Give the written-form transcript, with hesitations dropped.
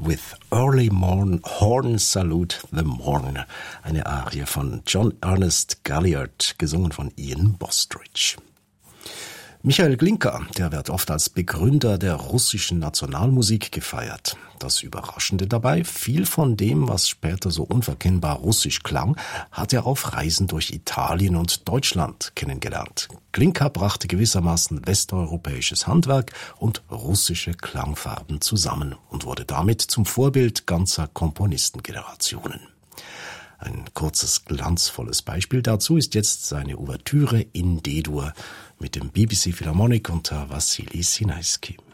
With Early Morn Horn Salute the Morn, eine Arie von John Ernest Galliard, gesungen von Ian Bostridge. Michael Glinka, der wird oft als Begründer der russischen Nationalmusik gefeiert. Das Überraschende dabei, viel von dem, was später so unverkennbar russisch klang, hat er auf Reisen durch Italien und Deutschland kennengelernt. Glinka brachte gewissermaßen westeuropäisches Handwerk und russische Klangfarben zusammen und wurde damit zum Vorbild ganzer Komponistengenerationen. Ein kurzes, glanzvolles Beispiel dazu ist jetzt seine Ouvertüre in D-Dur mit dem BBC Philharmonic unter Wassily Sinaisky.